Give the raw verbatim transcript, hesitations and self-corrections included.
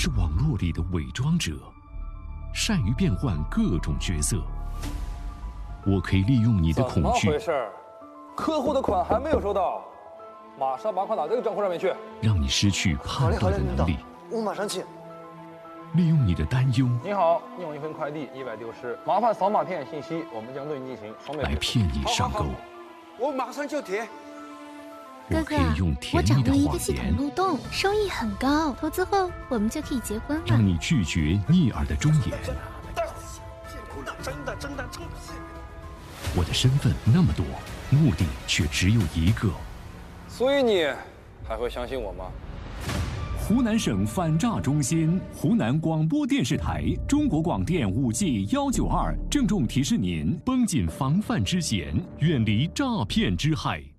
是网络里的伪装者，善于变换各种角色。我可以利用你的恐惧， 怎么回事？客户的款还没有收到，马上把款打这个账户上面去， 让你失去判断的能力。 我马上去。 利用你的担忧， 你好，你有一份快递意外丢失，麻烦扫码填写信息，我们将对你进行双倍来骗你上钩。 我马上就填。 我可以用甜蜜的我掌握一个谎言， 系统漏洞，收益很高，投资后我们就可以结婚了。 让你拒绝逆耳的忠言。 真的真的真的。 我的身份那么多，目的却只有一个。 所以你还会相信我吗？ 湖南省反诈中心、湖南广播电视台、中国广电五 G 幺九二郑重提示您：绷紧防范之弦，远离诈骗之害。